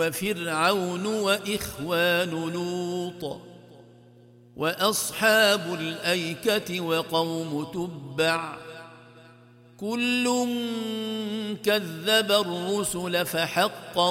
وفرعون وإخوان لوط وأصحاب الأيكة وقوم تبع كل كذب الرسل فحق